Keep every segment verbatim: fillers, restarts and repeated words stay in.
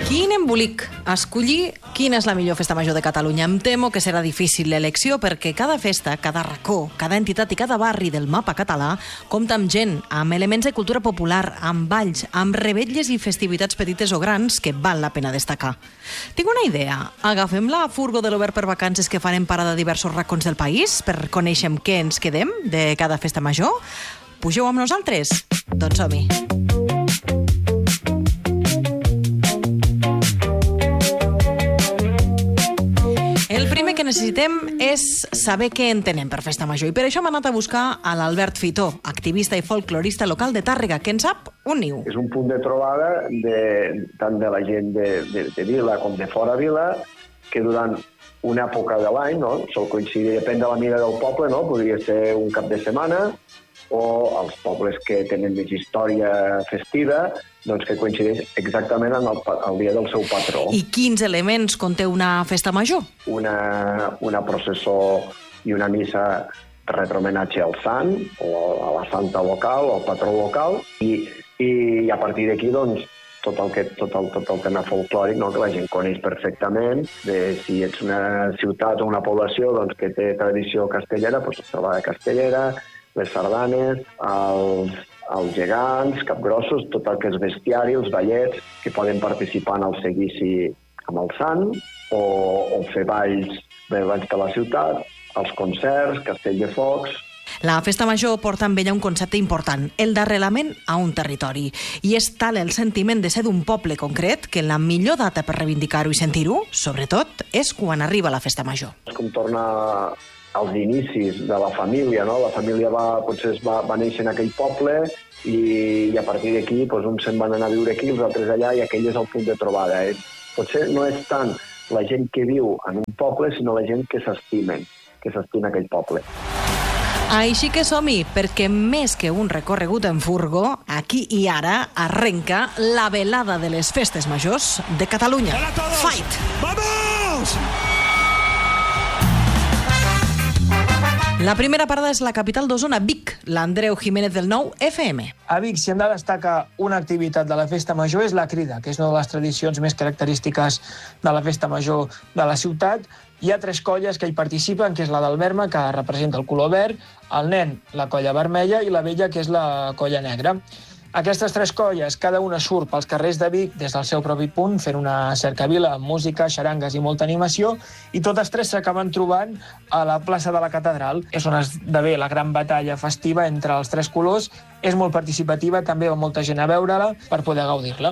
Quin embolic! Escollir quina és la millor festa major de Catalunya. Em temo que serà difícil l'elecció perquè cada festa, cada racó, cada entitat i cada barri del mapa català compta amb gent, amb elements de cultura popular, amb balls, amb revetlles i festivitats petites o grans que val la pena destacar. Tinc una idea. Agafem la furgo de l'Obert per Vacances que farem parada a diversos racons del país per conèixer amb què ens quedem de cada festa major? Pugeu amb nosaltres? Doncs som-hi. El primer que necessitem és saber què entenem per festa major i per això hem anat a buscar a l'Albert Fitó, activista i folclorista local de Tàrrega, que en sap un niu. És un punt de trobada de, tant de la gent de, de, de Vila com de fora Vila, que durant una època de l'any, no? Sol coincidir, depèn de la mida del poble, no? Podria ser un cap de setmana, o els pobles que tenen més història festiva, doncs que coincideix exactament en el, el dia del seu patró. I quins elements conté una festa major? Una, una processó i una missa retromenatge al sant, o a la santa local, o al patró local, i, i a partir d'aquí, doncs, tot el, que, tot, el, tot el tema folclòric, no? Que la gent coneix perfectament, de si ets una ciutat o una població doncs, que té tradició castellera, doncs la trobada castellera, les sardanes, els, els gegants, capgrossos, tot el que és bestiari, els ballets, que poden participar en el seguici amb el sant, o, o fer balls, balls de la ciutat, els concerts, castell de focs. La festa major porta amb ella un concepte important, el d'arrelament a un territori. I és tal el sentiment de ser d'un poble concret que la millor data per reivindicar-ho i sentir-ho, sobretot, és quan arriba la festa major. És com tornar als inicis de la família, no? La família va, potser es va, va néixer en aquell poble i, i a partir d'aquí doncs, uns se'n van anar a viure aquí, els altres allà, i aquell és el punt de trobada. Eh? Potser no és tant la gent que viu en un poble, sinó la gent que s'estimen, que s'estima aquell poble. Així que som-hi, perquè més que un recorregut en furgo, aquí i ara arrenca la velada de les festes majors de Catalunya. Fight! ¡Vamos! La primera parada és la capital d'Osona, Vic, l'Andreu Jiménez del nou F M. A Vic, si hem de destacar una activitat de la festa major, és la crida, que és una de les tradicions més característiques de la festa major de la ciutat. Hi ha tres colles que hi participen, que és la del Verma, que representa el color verd, el nen, la colla vermella, i la vella, que és la colla negra. Aquestes tres colles, cada una surt pels carrers de Vic des del seu propi punt, fent una cercavila amb música, xarangues i molta animació, i totes tres s'acaben trobant a la plaça de la Catedral. És on esdevé la gran batalla festiva entre els tres colors. És molt participativa, també va molta gent a veure-la per poder gaudir-la.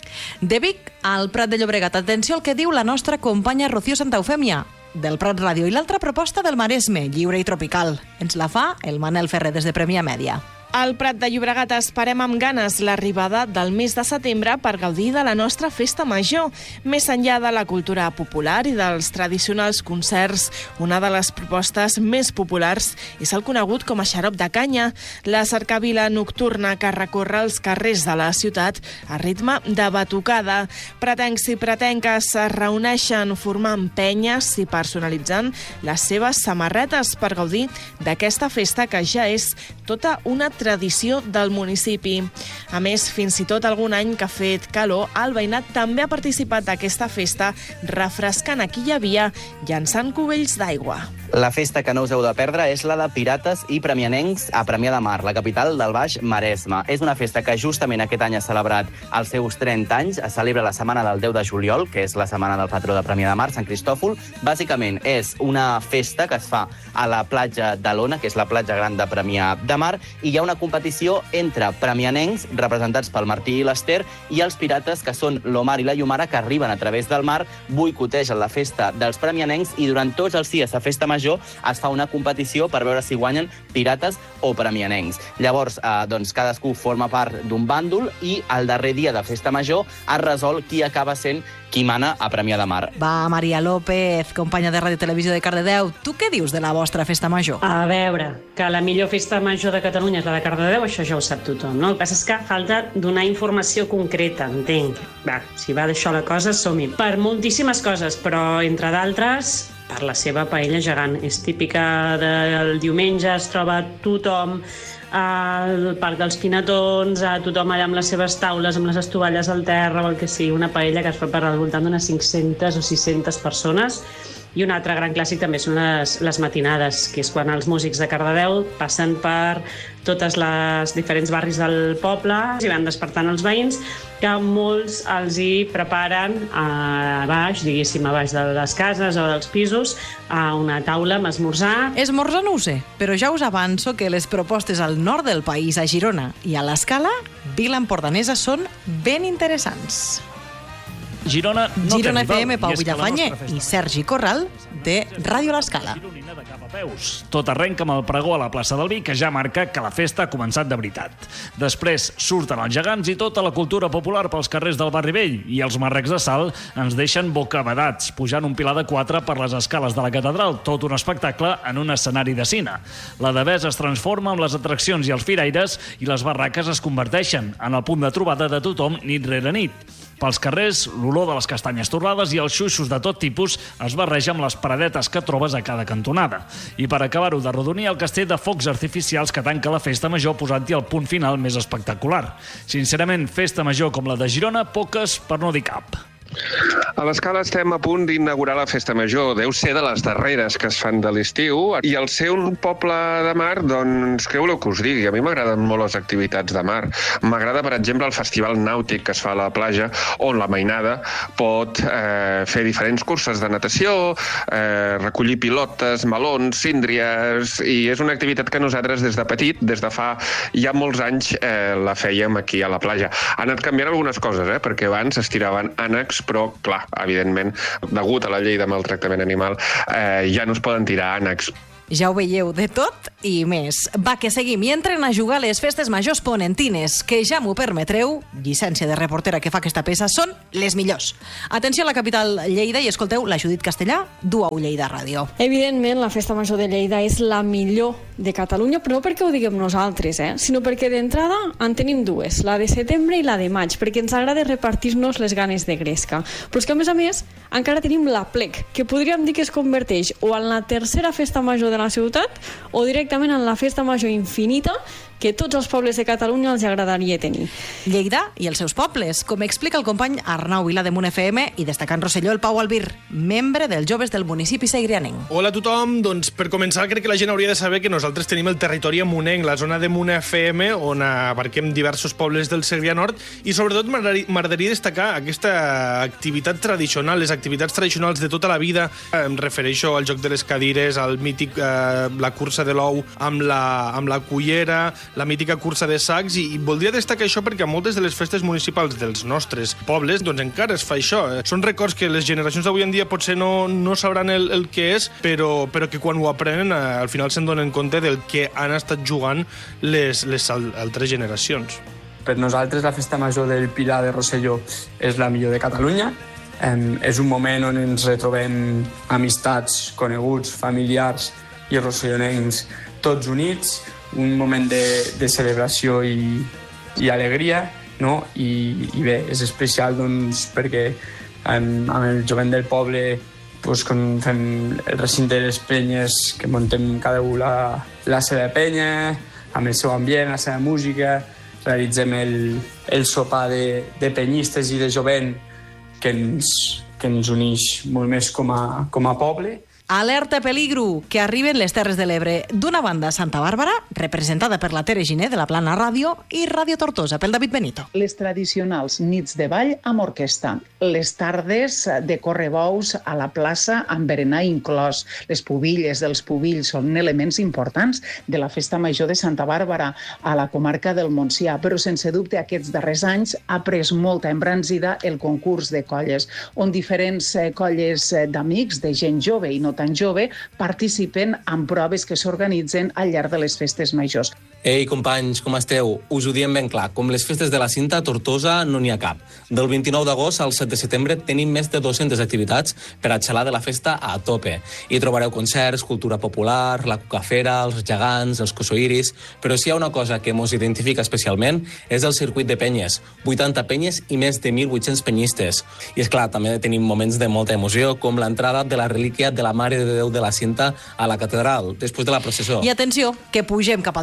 De Vic al Prat de Llobregat. Atenció al que diu la nostra companya Rocío Santa Eufèmia, del Prat Ràdio. I l'altra proposta del Maresme, lliure i tropical. Ens la fa el Manel Ferrer des de Premià Mèdia. Al Prat de Llobregat esperem amb ganes l'arribada del mes de setembre per gaudir de la nostra festa major. Més enllà de la cultura popular i dels tradicionals concerts, una de les propostes més populars és el conegut com a xarop de canya, la cercavila nocturna que recorre els carrers de la ciutat a ritme de batucada. Pretencs i pretenques es reuneixen formant penyes i personalitzant les seves samarretes per gaudir d'aquesta festa que ja és tota una tradició del municipi. A més, fins i tot algun any que ha fet calor, el veïnat també ha participat d'aquesta festa, refrescant a qui hi havia, llançant cubells d'aigua. La festa que no us heu de perdre és la de pirates i premianencs a Premià de Mar, la capital del Baix Maresme. És una festa que justament aquest any ha celebrat els seus trenta anys, es celebra la setmana del deu de juliol, que és la setmana del patró de Premià de Mar, Sant Cristòfol. Bàsicament és una festa que es fa a la platja de l'Ona, que és la platja gran de Premià de Mar, i hi ha una competició entre premianencs, representats pel Martí i l'Ester, i els pirates, que són l'Omar i la Llumara, que arriben a través del mar, boicotegen la festa dels premianencs, i durant tots els dies de festa major es fa una competició per veure si guanyen pirates o premianencs. Llavors, eh, doncs, cadascú forma part d'un bàndol i el darrer dia de festa major es resol qui acaba sent qui mana a Premià de Mar. Va, Maria López, companya de Ràdio Televisió de Cardedeu, tu què dius de la vostra festa major? A veure, que la millor festa major de Catalunya és la de Cardedeu, això ja ho sap tothom, no? El que passa és que falta donar informació concreta, entenc. Va, si va d'això la cosa, som-hi. Per moltíssimes coses, però entre d'altres, per la seva paella gegant. És típica del diumenge, es troba tothom al Parc dels Pinatons, a tothom allà amb les seves taules, amb les estovalles al terra o el que sigui, una paella que es fa per al voltant d'unes cinc-centes o sis-centes persones. I un altre gran clàssic també són les, les matinades, que és quan els músics de Cardedeu passen per totes les diferents barris del poble i van despertant els veïns, que molts els hi preparen a baix, diguéssim, a baix de les cases o dels pisos, a una taula amb esmorzar. Esmorzar no ho sé, però ja us avanço que les propostes al nord del país, a Girona i a l'Escala, Vila Empordanesa, són ben interessants. Girona no Girona té F M, rival, Pau i és que la Villafañe nostra festa i Sergi Corral, de Ràdio L'Escala. gironina de cap a peus. Tot arrenca amb el pregó a la plaça del Vi, que ja marca que la festa ha començat de veritat. Després surten els gegants i tota la cultura popular pels carrers del barri vell, i els marrecs de sal ens deixen bocabadats, pujant un pilar de quatre per les escales de la catedral, tot un espectacle en un escenari de cine. La Devesa es transforma amb les atraccions i els firaires, i les barraques es converteixen en el punt de trobada de tothom nit rere nit. Pels carrers, l'olor de les castanyes torrades i els xuixos de tot tipus es barreja amb les paradetes que trobes a cada cantonada. I per acabar-ho de rodonir, el castell de focs artificials que tanca la festa major posant-hi el punt final més espectacular. Sincerament, festa major com la de Girona, poques per no dir cap. A l'Escala estem a punt d'inaugurar la Festa Major. Deu ser de les darreres que es fan de l'estiu. I al ser un poble de mar, doncs, què voleu que us digui? A mi m'agraden molt les activitats de mar. M'agrada, per exemple, el festival nàutic que es fa a la platja, on la mainada pot eh, fer diferents curses de natació, eh, recollir pilotes, melons, síndries, i és una activitat que nosaltres des de petit, des de fa ja molts anys, eh, la fèiem aquí a la platja. Ha anat canviant algunes coses, eh, perquè abans es tiraven ànecs, però, clar, evidentment, degut a la llei de maltractament animal, eh, ja no es poden tirar ànecs. Ja ho veieu, de tot i més. Va, que seguim. I entren a jugar les festes majors ponentines, que ja m'ho permetreu, llicència de reportera que fa aquesta peça, són les millors. Atenció a la capital Lleida i escolteu la Judit Castellà, du a Lleida Ràdio. Evidentment, la festa major de Lleida és la millor de Catalunya, però no perquè ho diguem nosaltres, eh? sinó perquè d'entrada en tenim dues, la de setembre i la de maig, perquè ens agrada repartir-nos les ganes de gresca. Però és que, a més a més, encara tenim la plec, que podríem dir que es converteix o en la tercera festa major de la ciutat o directament en la festa major infinita que tots els pobles de Catalunya els agradaria tenir. Lleida i els seus pobles, com explica el company Arnau Vila de Munt F M i destacant Rosselló el Pau Albir, membre dels joves del municipi segrianenc. Hola a tothom, doncs per començar crec que la gent hauria de saber que nosaltres tenim el territori amunenc, la zona de Munt F M, on abarquem diversos pobles del Segrià Nord i sobretot m'agradaria destacar aquesta activitat tradicional, les activitats tradicionals de tota la vida. Em refereixo al joc de les cadires, al mític, eh, la cursa de l'ou amb la, amb la cullera, la mítica cursa de sacs, i, i voldria destacar això perquè a moltes de les festes municipals dels nostres pobles doncs encara es fa això. Són records que les generacions d'avui en dia potser no, no sabran el, el que és, però, però que quan ho aprenen eh, al final se'n donen compte del que han estat jugant les, les altres generacions. Per nosaltres la festa major del Pilar de Rosselló és la millor de Catalunya. Eh, és un moment on ens retrobem amistats, coneguts, familiars i rossellonencs tots units, un moment de, de celebració i, i alegria, no? I, i bé, és especial doncs, perquè amb, amb el jovent del poble doncs, quan fem el recinte de les penyes, que muntem cada un la, la seva penya, amb el seu ambient, la seva música, realitzem el, el sopar de, de penyistes i de jovent que ens, que ens uneix molt més com a, com a poble. Alerta peligro, que arriben les Terres de l'Ebre. D'una banda, Santa Bàrbara, representada per la Tere Giner de la Plana Ràdio, i Ràdio Tortosa, pel David Benito. Les tradicionals nits de ball amb orquestra, les tardes de correbous a la plaça amb berenar inclòs. Les pubilles dels pubills són elements importants de la festa major de Santa Bàrbara a la comarca del Montsià, però sense dubte aquests darrers anys ha pres molta embranzida el concurs de colles, on diferents colles d'amics, de gent jove i no tan jove, participen en proves que s'organitzen al llarg de les festes majors. Ei, companys, com esteu? Us ho diem ben clar, com les festes de la Cinta, a Tortosa no n'hi ha cap. Del vint-i-nou d'agost al set de setembre tenim més de dues-centes activitats per a xalar de la festa a tope. Hi trobareu concerts, cultura popular, la cucafera, els gegants, els cosoiris, però si hi ha una cosa que mos identifica especialment és el circuit de penyes, vuitanta penyes i més de mil vuit-cents penyistes. I és clar, també tenim moments de molta emoció, com l'entrada de la relíquia de la Mare de Déu de la Cinta a la catedral, després de la processó. I atenció, que pugem cap al Tarragonès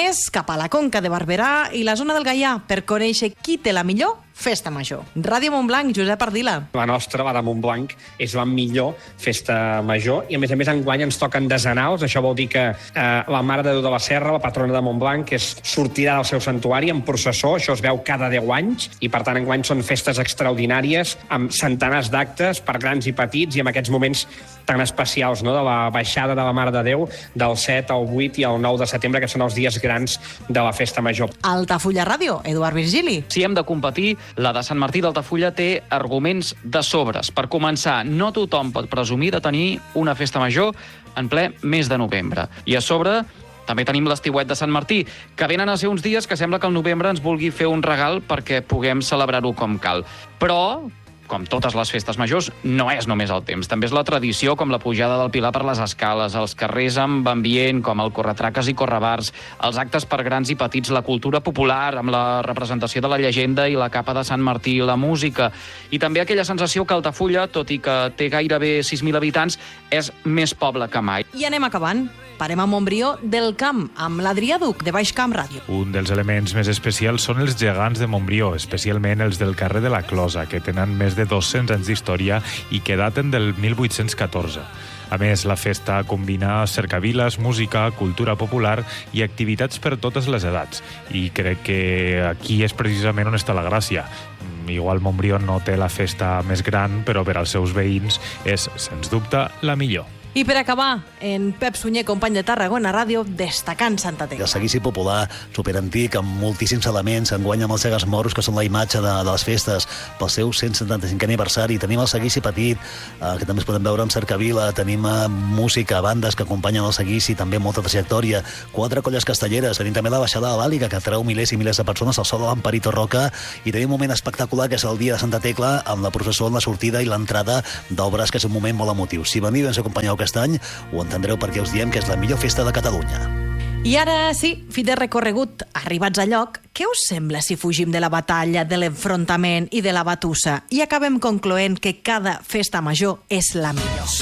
més cap a la Conca de Barberà i la zona del Gaià per conèixer qui té la millor festa major. Ràdio Montblanc, Josep Ardila. La nostra, la de Montblanc, és la millor festa major i, a més a més, enguany ens toquen desenals. Això vol dir que eh, la Mare de Déu de la Serra, la patrona de Montblanc, és sortirà del seu santuari en processó. Això es veu cada deu anys i, per tant, enguany són festes extraordinàries amb centenars d'actes per grans i petits i en aquests moments tan especials, no?, de la baixada de la Mare de Déu del set al vuit i el nou de setembre, que són els dies grans de la festa major. Altafulla Ràdio, Eduard Virgili. Si hem de competir, la de Sant Martí d'Altafulla té arguments de sobres. Per començar, no tothom pot presumir de tenir una festa major en ple mes de novembre. I a sobre també tenim l'estiuet de Sant Martí, que venen a ser uns dies que sembla que el novembre ens vulgui fer un regal perquè puguem celebrar-ho com cal. Però, com totes les festes majors, no és només el temps. També és la tradició, com la pujada del Pilar per les escales, els carrers amb ambient, com el corretraques i correbars, els actes per grans i petits, la cultura popular, amb la representació de la llegenda i la capa de Sant Martí, la música, i també aquella sensació que Altafulla, tot i que té gairebé sis mil habitants, és més poble que mai. I anem acabant. Parem a Montbrió del Camp, amb l'Adrià Duc, de Baix Camp Ràdio. Un dels elements més especials són els gegants de Montbrió, especialment els del carrer de la Closa, que tenen més de dos-cents anys d'història i que daten del mil vuit-cents catorze. A més, la festa combina cercaviles, música, cultura popular i activitats per totes les edats. I crec que aquí és precisament on està la gràcia. Igual Montbrió no té la festa més gran, però per als seus veïns és, sens dubte, la millor. I per acabar, en Pep Sunyer, company de Tarragona Ràdio, destacant Santa Tecla. El seguici popular, superantic, amb moltíssims elements, enguany amb els segas moros, que són la imatge de, de les festes, pel seu cent setanta-cinquè aniversari. Tenim el seguici petit, eh, que també es podem veure en cercavila, tenim eh, música, bandes que acompanyen el seguici, també molta trajectòria, quatre colles castelleres, tenim també la baixada de l'Àliga, que atreu milers i milers de persones al sol de l'Amparito Roca, i tenim un moment espectacular, que és el dia de Santa Tecla, amb la processó en la sortida i l'entrada d'obres, que és un moment molt emotiu. Si veniu i ens acompanyeu aquest any, ho entendreu perquè us diem que és la millor festa de Catalunya. I ara sí, fi de recorregut, arribats a lloc, què us sembla si fugim de la batalla, de l'enfrontament i de la batussa i acabem concloent que cada festa major és la millor?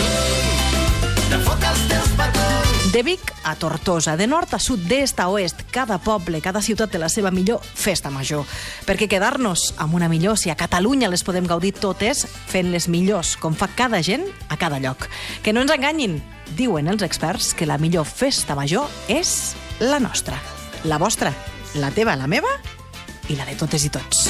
De Vic a Tortosa, de nord a sud, d'est a oest, cada poble, cada ciutat té la seva millor festa major. Perquè quedar-nos amb una millor, si a Catalunya les podem gaudir totes, fent les millors, com fa cada gent a cada lloc. Que no ens enganyin, diuen els experts que la millor festa major és la nostra, la vostra, la teva, la meva i la de totes i tots.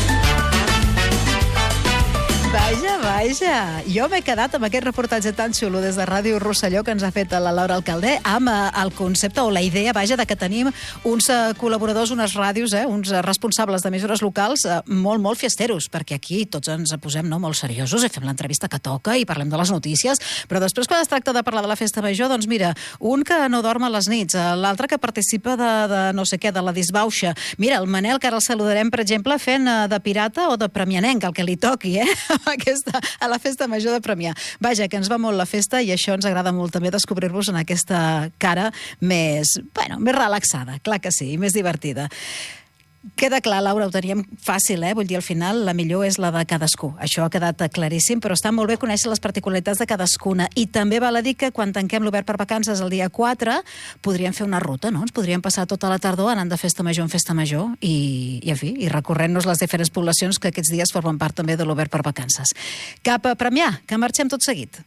Vaja, vaja. Jo m'he quedat amb aquest reportatge tan xulo des de Ràdio Rosselló que ens ha fet la Laura Alcalde amb el concepte o la idea, vaja, de que tenim uns col·laboradors, unes ràdios, eh, uns responsables d'emissores locals eh, molt, molt fiesteros, perquè aquí tots ens posem no, molt seriosos i fem l'entrevista que toca i parlem de les notícies, però després quan es tracta de parlar de la festa major, doncs mira, un que no dorm a les nits, l'altre que participa de, de no sé què, de la disbauxa. Mira, el Manel, que ara el saludarem, per exemple, fent de pirata o de premianenc, el que li toqui, eh? Aquesta, a la festa major de Premià. Vaja, que ens va molt la festa i això ens agrada molt també descobrir-vos en aquesta cara més, bueno, més relaxada, clar que sí, i més divertida. Queda clar, Laura, ho teníem fàcil, eh? Vull dir, al final la millor és la de cadascú. Això ha quedat claríssim, però està molt bé conèixer les particularitats de cadascuna. I també val a dir que quan tanquem l'obert per vacances el dia quatre, podríem fer una ruta, no? Ens podríem passar tota la tardor anant de festa major en festa major i, i en fi, i recorrent-nos les diferents poblacions que aquests dies formen part també de l'obert per vacances. Cap a Premià, que marxem tot seguit.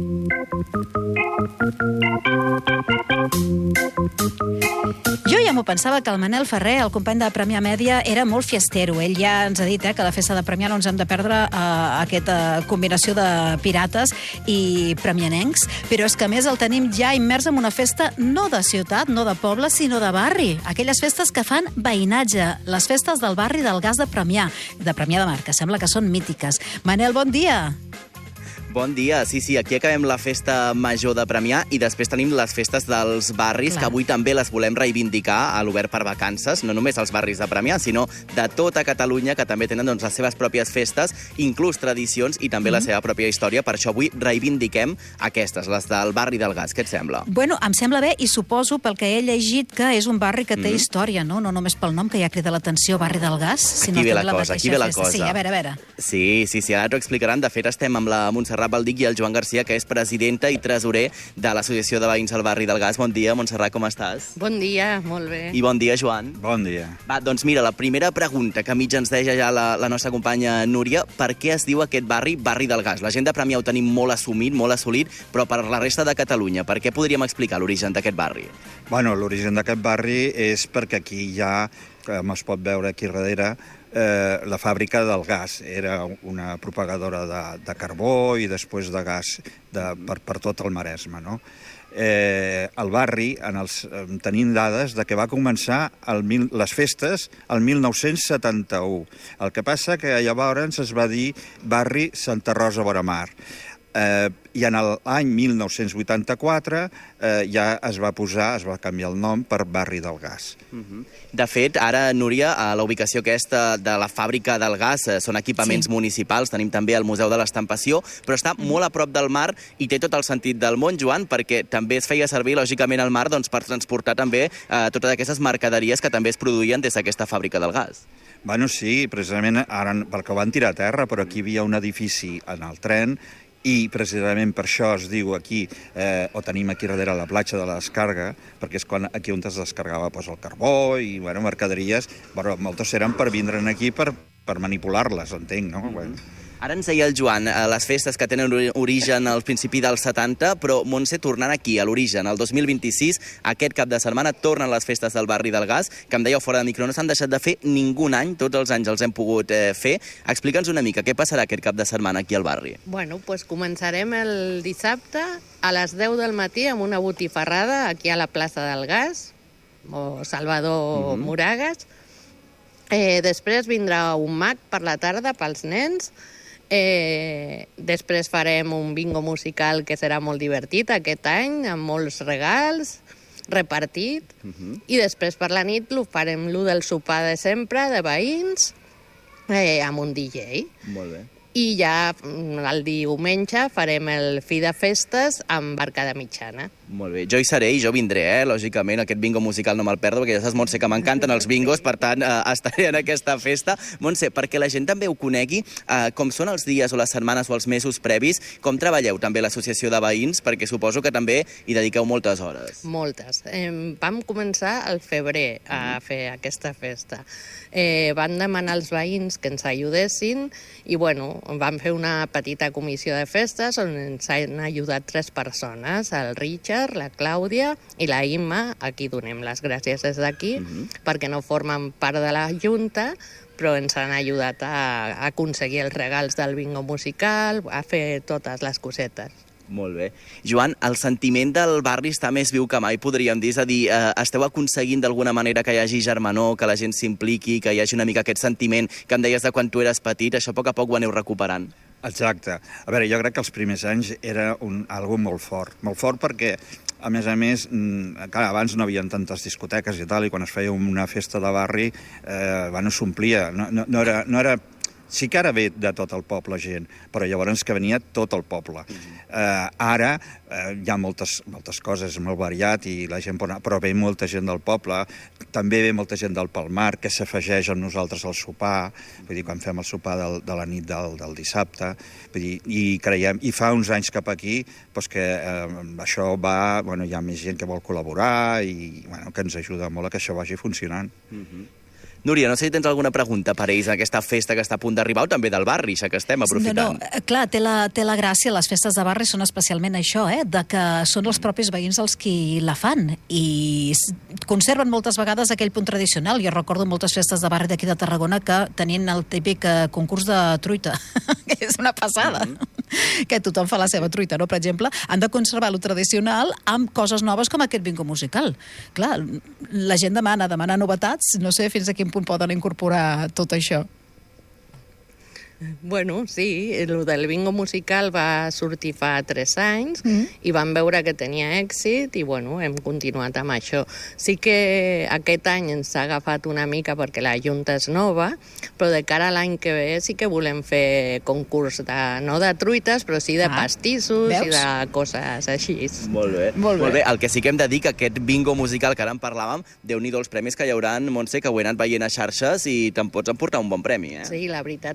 Jo ja m'ho pensava que el Manel Ferrer, el company de Premià Mèdia, era molt fiestero. Ell ja ens ha dit eh, que a la festa de Premià no ens hem de perdre eh, aquesta combinació de pirates i premianencs, però és que a més el tenim ja immers en una festa no de ciutat, no de poble, sinó de barri. Aquelles festes que fan veïnatge, les festes del barri del Gas de Premià, de Premià de Mar, que sembla que són mítiques. Manel, bon dia! Bon dia, sí, sí, aquí acabem la festa major de Premià i després tenim les festes dels barris, Clar. que avui també les volem reivindicar a l'obert per vacances, no només els barris de Premià, sinó de tota Catalunya, que també tenen doncs, les seves pròpies festes, inclús tradicions i també mm-hmm. la seva pròpia història. Per això avui reivindiquem aquestes, les del barri del Gas. Què et sembla? Bueno, em sembla bé i suposo, pel que he llegit, que és un barri que té mm-hmm. història, no? No només pel nom, que ja crida l'atenció, barri del Gas, sinó aquí ve també la, la cosa, mateixa aquí ve la festa. cosa. Sí, a veure, a veure. Sí, sí, sí, ara t'ho explicaran. De fet, estem amb la Montserrat Montserrat Baldic i el Joan Garcia, que és presidenta i tresorer de l'Associació de Veïns al Barri del Gas. Bon dia, Montserrat, com estàs? Bon dia, molt bé. I bon dia, Joan. Bon dia. Va, doncs mira, la primera pregunta que a mig ens deia ja la, la nostra companya Núria, per què es diu aquest barri Barri del Gas? La gent de Premià ho tenim molt assumit, molt assolit, però per la resta de Catalunya, per què podríem explicar l'origen d'aquest barri? Bueno, l'origen d'aquest barri és perquè aquí hi ha, com es pot veure aquí darrere, eh, la fàbrica del gas. Era una propagadora de, de carbó i després de gas de, per, per tot el Maresme, no? Eh, el barri, en els, tenim dades de que va començar el mil, les festes el mil nou-cents setanta-u. El que passa que llavors es va dir barri Santa Rosa vora Mar. Eh, I en l'any mil nou-cents vuitanta-quatre eh, ja es va posar, es va canviar el nom per Barri del Gas. Uh-huh. De fet, ara, Núria, a la ubicació aquesta de la fàbrica del gas eh, són equipaments sí. municipals, tenim també el Museu de l'Estampació, però està uh-huh. molt a prop del mar i té tot el sentit del món, Joan, perquè també es feia servir, lògicament, el mar doncs, per transportar també eh, totes aquestes mercaderies que també es produïen des d'aquesta fàbrica del gas. Bueno, sí, precisament, ara, perquè ho van tirar a terra, però aquí hi havia un edifici en el tren i precisament per això es diu aquí, eh, o tenim aquí darrere la platja de la descarga, perquè és quan aquí on es descarregava pues, el carbó i bueno, mercaderies, però moltes eren per vindre aquí per, per manipular-les, entenc, no? Mm-hmm. Bueno. Ara ens deia el Joan, les festes que tenen origen al principi dels setanta, però Montse, tornant aquí, a l'origen, el dos mil vint-i-sis, aquest cap de setmana tornen les festes del Barri del Gas, que em dèieu fora de micro, no s'han deixat de fer ningú any, tots els anys els hem pogut eh, fer. Explica'ns una mica, què passarà aquest cap de setmana aquí al barri? Bueno, doncs començarem el dissabte a les deu del matí amb una botifarrada aquí a la plaça del Gas, o Salvador mm-hmm. Moragas. Eh, després vindrà un mag per la tarda pels nens. Eh, després farem un bingo musical que serà molt divertit aquest any, amb molts regals, repartit, uh-huh. i després per la nit lo farem lo del sopar de sempre, de veïns, eh, amb un D J. Molt bé. I ja el diumenge farem el fi de festes amb barcada mitjana. Molt bé. Jo hi seré i jo vindré, eh? Lògicament, aquest bingo musical no me'l perdo, perquè ja saps, Montse, que m'encanten els bingos, per tant, eh, estaré en aquesta festa. Montse, perquè la gent també ho conegui, eh, com són els dies o les setmanes o els mesos previs, com treballeu també l'associació de veïns, perquè suposo que també hi dediqueu moltes hores. Moltes. Eh, vam començar al febrer a fer aquesta festa. Eh, van demanar als veïns que ens ajudessin i, bueno, vam fer una petita comissió de festes on ens han ajudat tres persones, el Richard, la Clàudia i la Imma. Aquí donem les gràcies des d'aquí, uh-huh. perquè no formen part de la Junta, però ens han ajudat a, a aconseguir els regals del bingo musical, a fer totes les cosetes. Molt bé. Joan, el sentiment del barri està més viu que mai, podríem dir. És a dir, eh, esteu aconseguint d'alguna manera que hi hagi germanor, que la gent s'impliqui, que hi hagi una mica aquest sentiment que em deies de quan tu eres petit, això a poc a poc ho aneu recuperant. Exacte. A veure, jo crec que els primers anys era un, algo molt fort. Molt fort perquè, a més a més, clar, abans no hi havia tantes discoteques i tal, i quan es feia una festa de barri, eh, bueno, s'omplia. No, no, no era... No era Sí que ara ve de tot el poble gent, però llavors que venia tot el poble. Eh, ara eh, hi ha moltes, moltes coses, molt variat, i la gent pot anar, però ve molta gent del poble, també ve molta gent del Palmar, que s'afegeix amb nosaltres al sopar, vull dir, quan fem el sopar del, de la nit del, del dissabte, vull dir, i creiem, i fa uns anys cap aquí, doncs que eh, això va, bueno, hi ha més gent que vol col·laborar, i bueno, que ens ajuda molt a que això vagi funcionant. Mm-hmm. Núria, no sé si tens alguna pregunta per ells en aquesta festa que està a punt d'arribar, o també del barri, ja que estem aprofitant. No, no, clar, té la, té la gràcia, les festes de barri són especialment això, eh, de que són els propis veïns els qui la fan, i conserven moltes vegades aquell punt tradicional. Jo recordo moltes festes de barri d'aquí de Tarragona que tenien el típic eh, concurs de truita, que és una passada, mm-hmm. que tothom fa la seva truita, no? Per exemple, han de conservar lo tradicional amb coses noves com aquest bingo musical. Clar, la gent demana, demana novetats, no sé fins a quin punt poden incorporar tot això. Bueno, sí, el del bingo musical va sortir fa tres anys mm. i vam veure que tenia èxit i, bueno, hem continuat amb això. Sí que aquest any ens ha agafat una mica perquè la Junta és nova, però de cara a l'any que ve sí que volem fer concurs, de, no de truites, però sí de ah, pastissos veus? I de coses així. Molt bé. Molt bé. Molt bé. El que sí que hem de dir que aquest bingo musical que ara en parlàvem, Déu-n'hi-do els premis que hi haurà, Montse, que ho he anat veient a xarxes i te'n pots emportar un bon premi, eh? Sí, la veritat és que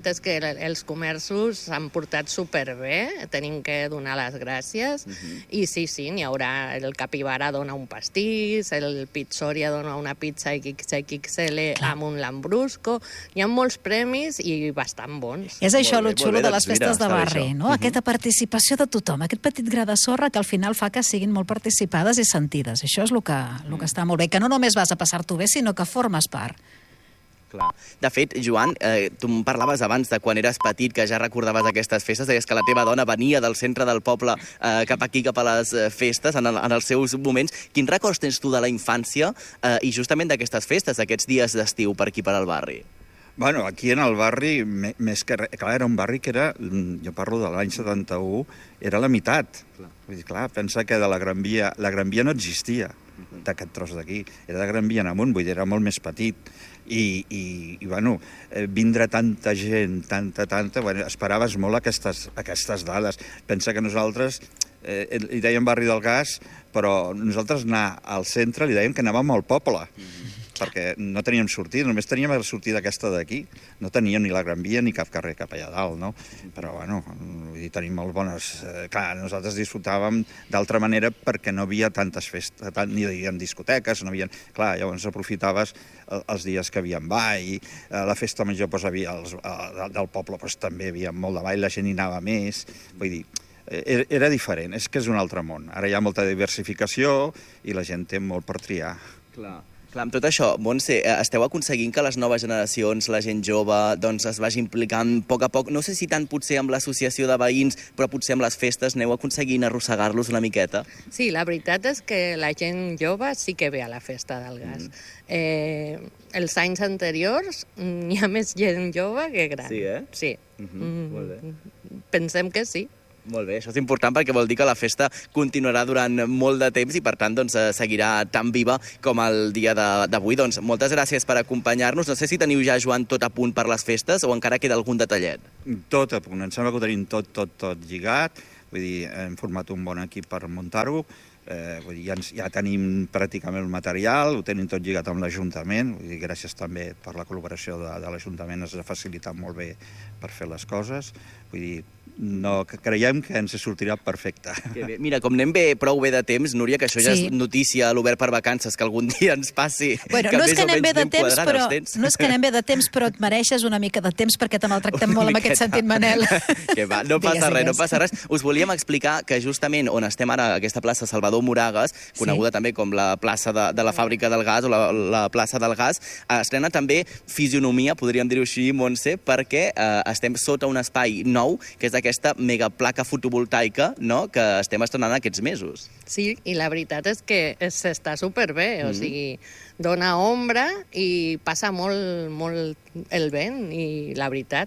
els comerços s'han portat superbé, tenim que donar les gràcies, uh-huh. i sí, sí, n'hi haurà, el Capibara dona un pastís, el Pizzoria dona una pizza X X L amb un lambrusco, hi ha molts premis i bastant bons. És això Molt bé, el xulo molt bé, de les doncs festes mira, de està bé barri, això. no? Mhm. Aquesta participació de tothom, aquest petit gra de sorra que al final fa que siguin molt participades i sentides. Això és el que, el que està molt bé, que no només vas a passar-t'ho bé, sinó que formes part. Clar. De fet, Joan, eh, tu em parlaves abans de quan eres petit, que ja recordaves aquestes festes, deies que la teva dona venia del centre del poble eh, cap aquí, cap a les eh, festes, en, el, en els seus moments. Quins records tens tu de la infància eh, i justament d'aquestes festes, aquests dies d'estiu per aquí, per al barri? Bueno, aquí en el barri, més que... Clar, era un barri que era, jo parlo de l'any setanta-u, era la meitat. Clar. Vull dir, clar, pensa que de la Gran Via... La Gran Via no existia, d'aquest tros d'aquí. Era de Gran Via en amunt, vull dir, era molt més petit. I, i, i bueno, eh, vindre tanta gent, tanta, tanta... Bueno, esperaves molt aquestes, aquestes dades. Pensa que nosaltres, eh, li dèiem barri del Gas, però nosaltres anar al centre li dèiem que anàvem al poble. Mm-hmm. Perquè no teníem sortida, només teníem la sortida aquesta d'aquí. No teníem ni la Gran Via ni cap carrer cap allà dalt, no? Però, bueno, vull dir, tenim molt bones... Eh, clar, nosaltres disfrutàvem d'altra manera perquè no havia tantes festes, tant, ni hi havia discoteques, no havia... Clar, llavors aprofitaves els dies que hi havia ball, eh, la festa major doncs, havia els, eh, del poble doncs, també hi havia molt de ball, la gent hi anava més, vull dir... Era, era diferent, és que és un altre món. Ara hi ha molta diversificació i la gent té molt per triar. Clar. Clar, amb tot això, Montse, esteu aconseguint que les noves generacions, la gent jove, doncs es vagi implicant a poc a poc, no sé si tant potser amb l'associació de veïns, però potser amb les festes, aneu aconseguint arrossegar-los una miqueta? Sí, la veritat és que la gent jove sí que ve a la festa del gas. Mm. Eh, els anys anteriors hi ha més gent jove que gran. Sí, eh? Sí. Mm-hmm. Mm, molt bé. Pensem que sí. Molt bé, això és important perquè vol dir que la festa continuarà durant molt de temps i per tant doncs, seguirà tan viva com el dia d'avui. Doncs moltes gràcies per acompanyar-nos. No sé si teniu ja, Joan, tot a punt per les festes o encara queda algun detallet? Tot a punt. Em sembla que ho tenim tot, tot, tot lligat. Vull dir, hem format un bon equip per muntar-ho. Eh, vull dir, ja, ens, ja tenim pràcticament el material, ho tenim tot lligat amb l'Ajuntament. Vull dir, gràcies també per la col·laboració de, de l'Ajuntament, ens ha facilitat molt bé per fer les coses. Vull dir, no, creiem que ens sortirà perfecte. Que bé. Mira, com anem bé, prou bé de temps, Núria, que això ja Sí. és notícia a l'Obert per Vacances, que algun dia ens passi. Bueno, que no és més que o anem menys bé de anem temps, quadrant però els temps. no és que anem bé de temps, però et mereixes una mica de temps perquè te maltractem molt amb aquest sentit, Manel. Que va, no passa Digues, res, no digues. passa res. Us volíem explicar que justament on estem ara, aquesta plaça Salvador Moragas, coneguda sí. també com la plaça de, de la fàbrica del gas o la, la plaça del gas, estrena també fisionomia, podríem dir-ho així, Montse, perquè eh, estem sota un espai nou, que és aquesta megaplaca fotovoltaica, no?, que estem estrenant aquests mesos. Sí, i la veritat és que s'està superbé, Mm. o sigui, dona ombra i passa molt, molt el vent, i la veritat...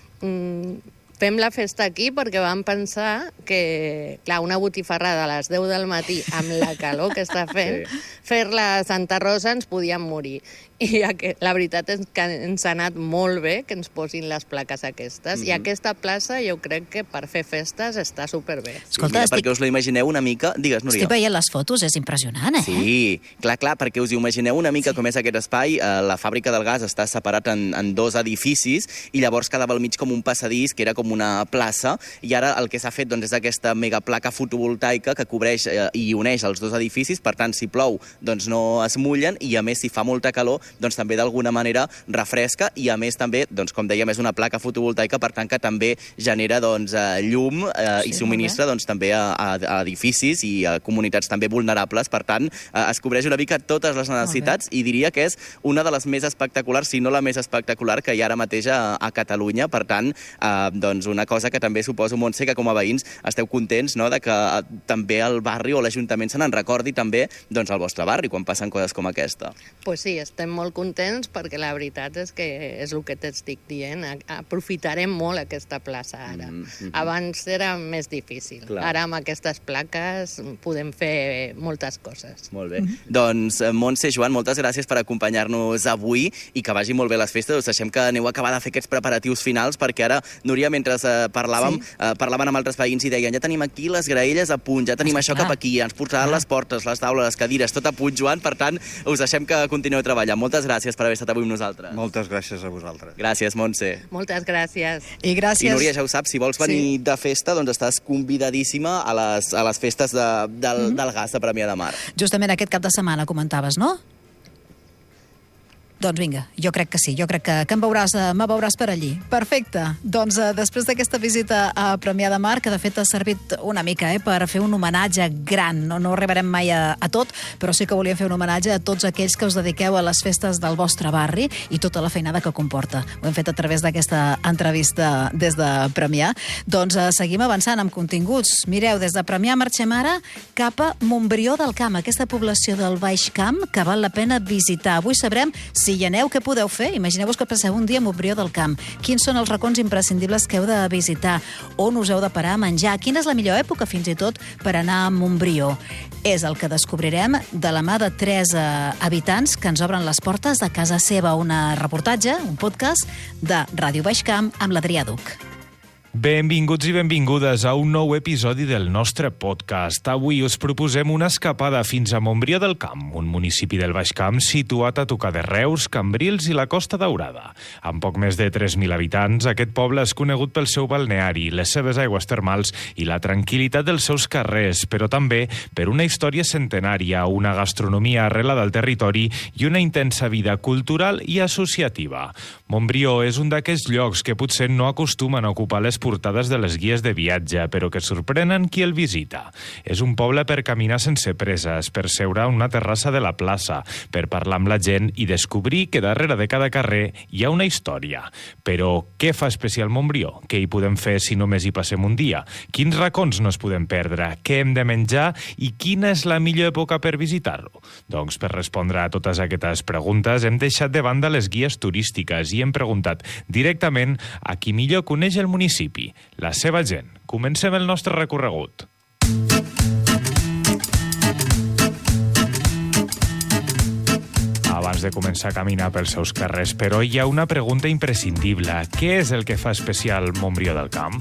Mm, fem la festa aquí perquè vam pensar que, clar, una botifarrada a les deu del matí amb la calor que està fent, sí. fer-la a Santa Rosa ens podíem morir. I la veritat és que ens ha anat molt bé que ens posin les plaques aquestes. Mm-hmm. I aquesta plaça jo crec que per fer festes està superbé. Escolta, sí, mira, estic... perquè us la imagineu una mica... Digues, Núria. Estic veient les fotos, és impressionant, eh? Sí, clar, clar, perquè us imagineu una mica sí. com és aquest espai. La fàbrica del gas està separat en, en dos edificis i llavors quedava al mig com un passadís, que era com una plaça, i ara el que s'ha fet doncs, és aquesta megaplaca fotovoltaica que cobreix eh, i uneix els dos edificis, per tant, si plou, doncs no es mullen, i a més, si fa molta calor, doncs també d'alguna manera refresca, i a més també, doncs, com dèiem, és una placa fotovoltaica, per tant que també genera doncs, eh, llum eh, sí, i subministra doncs, també a, a, a edificis i a comunitats també vulnerables, per tant eh, es cobreix una mica totes les necessitats i diria que és una de les més espectaculars, si no la més espectacular que hi ha ara mateix a, a Catalunya, per tant eh, doncs una cosa que també suposo, Montse, que com a veïns esteu contents, no?, de que eh, també el barri o l'Ajuntament se n'en recordi també doncs, al vostre barri quan passen coses com aquesta. Pues sí, estem molt contents perquè la veritat és que és el que t'estic dient. Aprofitarem molt aquesta plaça ara. Mm-hmm. Abans era més difícil. Clar. Ara amb aquestes plaques podem fer moltes coses. Molt bé. Mm-hmm. Doncs, Montse, Joan, moltes gràcies per acompanyar-nos avui i que vagi molt bé les festes. Us deixem que aneu a acabar de fer aquests preparatius finals perquè ara, Núria, mentre eh, parlàvem, sí. eh, parlaven amb altres veïns i deien ja tenim aquí les graelles a punt, ja tenim això cap aquí, ens portaran les portes, les taules, les cadires, tot a punt, Joan. Per tant, us deixem que continueu treballant. Moltes Moltes gràcies per haver estat avui amb nosaltres. Moltes gràcies a vosaltres. Gràcies, Montse. Moltes gràcies. I gràcies... I Núria, ja ho saps, si vols venir sí. de festa, doncs estàs convidadíssima a les, a les festes de, del, mm-hmm. del gas de Premià de Mar. Justament aquest cap de setmana comentaves, no? Doncs vinga, jo crec que sí, jo crec que, que em veuràs, me veuràs per allí. Perfecte. Doncs eh, després d'aquesta visita a Premià de Mar, que de fet ha servit una mica eh, per fer un homenatge gran, no, no arribarem mai a, a tot, però sí que volíem fer un homenatge a tots aquells que us dediqueu a les festes del vostre barri i tota la feinada que comporta. Ho hem fet a través d'aquesta entrevista des de Premià. Doncs eh, seguim avançant amb continguts. Mireu, des de Premià marxem ara cap a Montbrió del Camp, aquesta població del Baix Camp que val la pena visitar. Avui sabrem si Si hi aneu, què podeu fer? Imagineu-vos que passeu un dia a Montbrió del Camp. Quins són els racons imprescindibles que heu de visitar? On us heu de parar a menjar? Quina és la millor època, fins i tot, per anar a Montbrió? És el que descobrirem de la mà de tres eh, habitants que ens obren les portes de casa seva. Un reportatge, un podcast de Ràdio Baix Camp amb l'Adrià Duc. Benvinguts i benvingudes a un nou episodi del nostre podcast. Avui us proposem una escapada fins a Montbrió del Camp, un municipi del Baix Camp situat a tocar de Reus, Cambrils i la Costa Daurada. Amb poc més de tres mil habitants, aquest poble és conegut pel seu balneari, les seves aigües termals i la tranquil·litat dels seus carrers, però també per una història centenària, una gastronomia arrelada al territori i una intensa vida cultural i associativa. Montbrió és un d'aquests llocs que potser no acostumen a ocupar les portades de les guies de viatge, però que sorprenen qui el visita. És un poble per caminar sense preses, per seure a una terrassa de la plaça, per parlar amb la gent i descobrir que darrere de cada carrer hi ha una història. Però què fa especial Montbrió? Què hi podem fer si només hi passem un dia? Quins racons no es podem perdre? Què hem de menjar? I quina és la millor època per visitar-lo? Doncs per respondre a totes aquestes preguntes hem deixat de banda les guies turístiques i hem preguntat directament a qui millor coneix el municipi, la seva gent. Comencem el nostre recorregut. Abans de començar a caminar pels seus carrers, però hi ha una pregunta imprescindible. Què és el que fa especial Montbrió del Camp?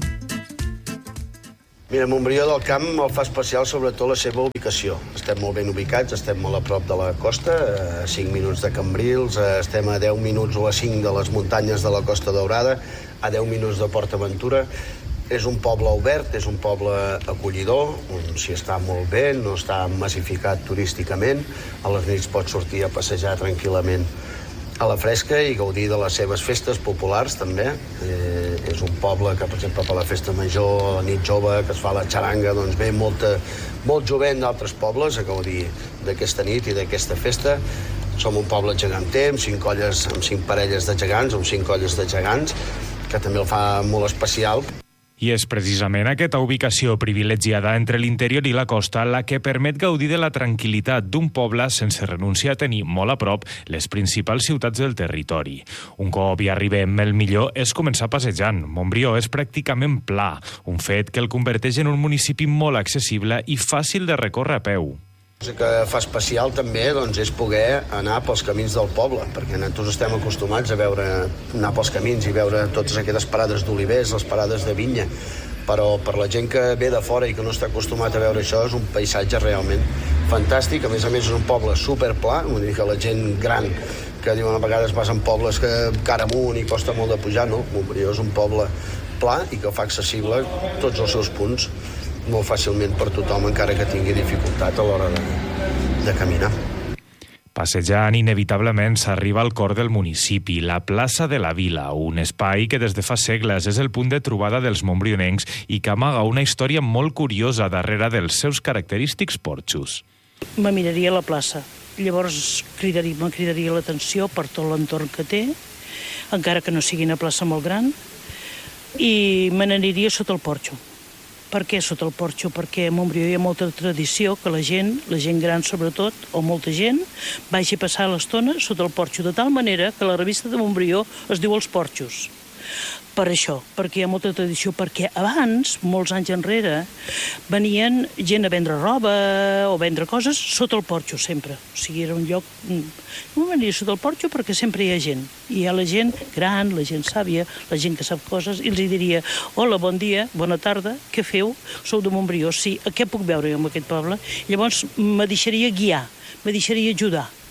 Mira, Montbrió del Camp el fa especial sobretot la seva ubicació. Estem molt ben ubicats, estem molt a prop de la costa, a cinc minuts de Cambrils, estem a deu minuts o a cinc de les muntanyes de la Costa Daurada, a deu minuts de Port Aventura. És un poble obert, és un poble acollidor, on s'hi està molt bé, no està massificat turísticament. A les nits pots sortir a passejar tranquil·lament a la fresca i gaudir de les seves festes populars també. Eh, és un poble que, per exemple, per la festa major, la nit jove, que es fa la xaranga, doncs ve molta, molt jovent d'altres pobles a gaudir d'aquesta nit i d'aquesta festa. Som un poble geganter, amb cinc colles, amb cinc parelles de gegants, amb cinc colles de gegants, que també el fa molt especial. I és precisament aquesta ubicació privilegiada entre l'interior i la costa la que permet gaudir de la tranquil·litat d'un poble sense renunciar a tenir molt a prop les principals ciutats del territori. Un cop hi arribem, el millor és començar passejant. Montbrió és pràcticament pla, un fet que el converteix en un municipi molt accessible i fàcil de recórrer a peu. El que fa especial també doncs, és poder anar pels camins del poble, perquè nosaltres estem acostumats a veure, anar pels camins i veure totes aquestes parades d'olivers, les parades de vinya, però per la gent que ve de fora i que no està acostumat a veure això és un paisatge realment fantàstic. A més a més és un poble superpla, vull dir que la gent gran que diuen a vegades vas en pobles que cara amunt i costa molt de pujar, no, Montbrió és un poble pla i que fa accessible tots els seus punts molt fàcilment per tothom, encara que tingui dificultat a l'hora de, de caminar. Passejant, inevitablement s'arriba al cor del municipi, la plaça de la Vila, un espai que des de fa segles és el punt de trobada dels montbrionencs i que amaga una història molt curiosa darrere dels seus característics porxos. Me miraria a la plaça, llavors cridaria, me cridaria l'atenció per tot l'entorn que té, encara que no sigui una plaça molt gran, i me n'aniria sota el porxo. Per què sota el porxo? Perquè a Montbrió hi ha molta tradició que la gent, la gent gran sobretot, o molta gent, vagi a passar l'estona sota el porxo, de tal manera que la revista de Montbrió es diu Els Porxos. Per això, perquè hi ha molta tradició, perquè abans, molts anys enrere, venien gent a vendre roba o vendre coses sota el porxo, sempre. O sigui, era un lloc... No venia sota el porxo perquè sempre hi ha gent. I hi ha la gent gran, la gent sàvia, la gent que sap coses, i els diria: hola, bon dia, bona tarda, què feu? Sou de Montbrió, sí, què puc veure jo en aquest poble? Llavors me deixaria guiar, me deixaria ajudar.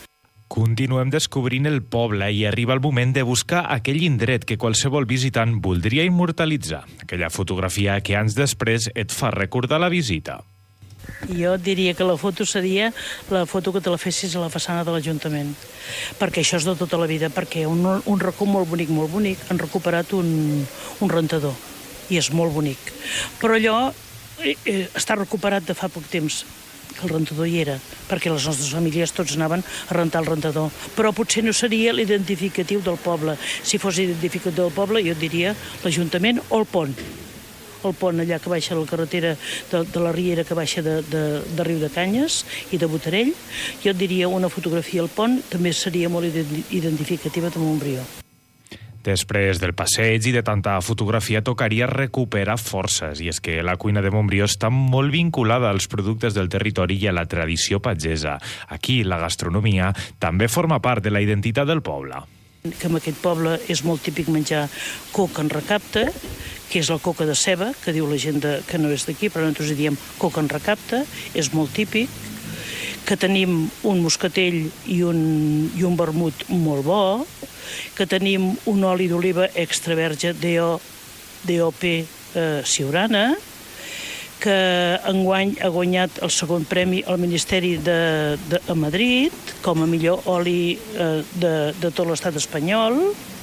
Continuem descobrint el poble i arriba el moment de buscar aquell indret que qualsevol visitant voldria immortalitzar. Aquella fotografia que anys després et fa recordar la visita. Jo diria que la foto seria la foto que te la fessis a la façana de l'Ajuntament, perquè això és de tota la vida, perquè un, un racó molt bonic, molt bonic, han recuperat un, un rentador, i és molt bonic. Però allò eh, eh, està recuperat de fa poc temps, que el rentador hi era, perquè les nostres famílies tots anaven a rentar el rentador. Però potser no seria l'identificatiu del poble. Si fos identificatiu del poble, jo diria l'Ajuntament o el pont. El pont allà que baixa la carretera de, de la Riera que baixa de, de, de Riu de Canyes i de Botarell. Jo et diria una fotografia al pont també seria molt identificativa de Montbrió. Després del passeig i de tanta fotografia tocaria recuperar forces, i és que la cuina de Montbrió està molt vinculada als productes del territori i a la tradició pagesa. Aquí la gastronomia també forma part de la identitat del poble. Que en aquest poble és molt típic menjar coca en recapte, que és la coca de ceba, que diu la gent de, que no és d'aquí, però nosaltres diem coca en recapte, és molt típic, que tenim un moscatell i un, i un vermut molt bo, que tenim un oli d'oliva extra verge D O P eh, Siurana, que enguany ha guanyat el segon premi al Ministeri de, de, a Madrid com a millor oli eh, de, de tot l'estat espanyol.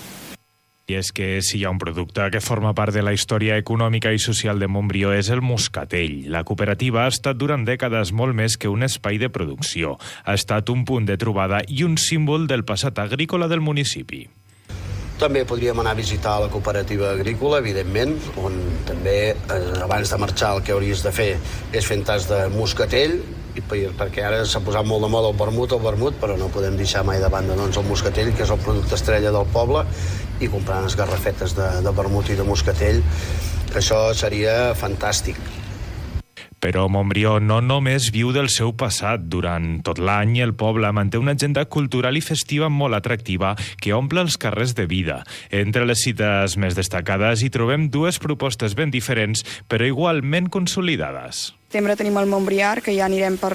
I és que si hi ha un producte que forma part de la història econòmica i social de Montbrió és el moscatell. La cooperativa ha estat durant dècades molt més que un espai de producció. Ha estat un punt de trobada i un símbol del passat agrícola del municipi. També podríem anar a visitar la cooperativa agrícola, evidentment, on també, eh, abans de marxar, el que hauries de fer és fer un tas de moscatell, i perquè ara s'ha posat molt de moda el vermut, el vermut, però no podem deixar mai de banda doncs, el moscatell, que és el producte estrella del poble, i comprar unes garrafetes de, de vermut i de moscatell. Això seria fantàstic. Però Montbrió no només viu del seu passat. Durant tot l'any el poble manté una agenda cultural i festiva molt atractiva que omple els carrers de vida. Entre les cites més destacades hi trobem dues propostes ben diferents però igualment consolidades. Al setembre tenim el Montbriar, que ja anirem per